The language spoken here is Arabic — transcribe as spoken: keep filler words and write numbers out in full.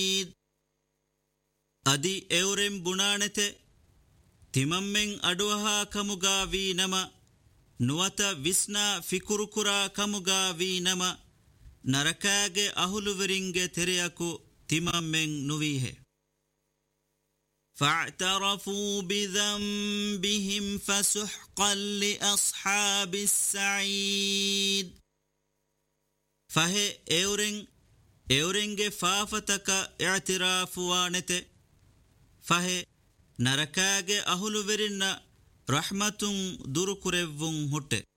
ಅದಿ ಎವರೆಂ ಬುಣಾಣೆತೆ ತಿಮಮ್ಮೆಂ ಅಡುವಹಾ ಕಮುಗಾವಿ ನಮ ನುವತ ವಿಸ್ನಾ ಫಿಕುರುಕುರಾ ಕಮುಗಾವಿ ನಮ ನರಕಾಗೆ ಅಹುಲುವರಿಂಗೆ ತೆರೆಯಕು ತಿಮಮ್ಮೆಂ ನುವೀಹೆ فاعترفوا بذنبهم فسحقا لأصحاب السعيد فهي اورين اورينگه فافتك اعتراف وانته فهي نركاگه اهلو ورن رحمتun دور كريون هوته